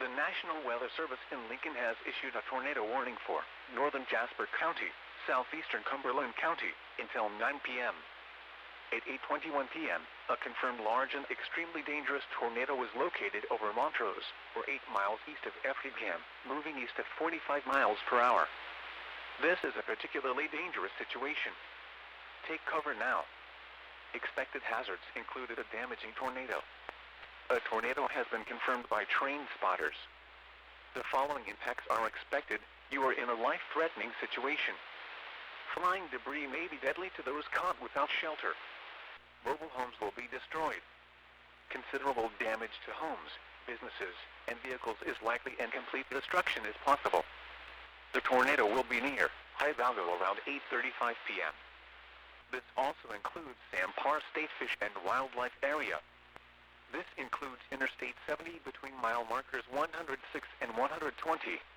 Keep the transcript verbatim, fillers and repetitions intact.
The National Weather Service in Lincoln has issued a tornado warning for northern Jasper County, southeastern Cumberland County, until nine p m At eight twenty-one p m, a confirmed large and extremely dangerous tornado was located over Montrose, or eight miles east of Effingham, moving east at forty-five miles per hour. This is a particularly dangerous situation. Take cover now. Expected hazards included a damaging tornado. A tornado has been confirmed by train spotters. The following impacts are expected. You are in a life-threatening situation. Flying debris may be deadly to those caught without shelter. Mobile homes will be destroyed. Considerable damage to homes, businesses, and vehicles is likely, and complete destruction is possible. The tornado will be near Hidalgo around eight thirty-five p m This also includes Sam Parr State Fish and Wildlife Area. This includes Interstate seventy between mile markers one hundred six and one hundred twenty.